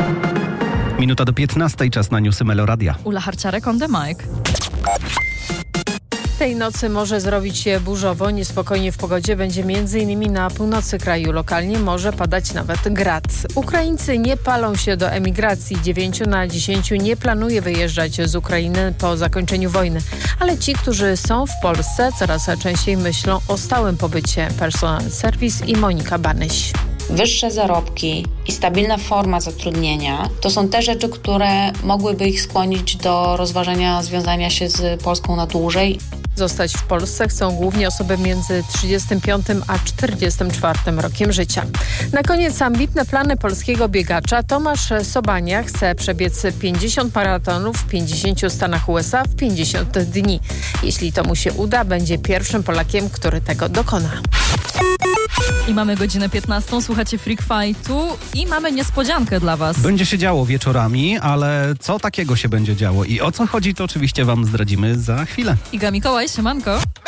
Minuta do 15, czas na newsy Meloradia. Ula Harciarek on the mic. Tej nocy może zrobić się burzowo, niespokojnie w pogodzie będzie m.in. na północy kraju. Lokalnie może padać nawet grad. Ukraińcy nie palą się do emigracji. 9 na 10 nie planuje wyjeżdżać z Ukrainy po zakończeniu wojny. Ale ci, którzy są w Polsce, coraz częściej myślą o stałym pobycie. Personal Service i Monika Banyś. Wyższe zarobki i stabilna forma zatrudnienia to są te rzeczy, które mogłyby ich skłonić do rozważenia związania się z Polską na dłużej. Zostać w Polsce chcą głównie osoby między 35 a 44 rokiem życia. Na koniec ambitne plany polskiego biegacza. Tomasz Sobania chce przebiec 50 maratonów w 50 stanach USA w 50 dni. Jeśli to mu się uda, będzie pierwszym Polakiem, który tego dokona. I mamy godzinę 15, słuchacie Freak Fightu i mamy niespodziankę dla Was. Będzie się działo wieczorami, ale co takiego się będzie działo i o co chodzi, to oczywiście Wam zdradzimy za chwilę. Iga Mikołaj, siemanko.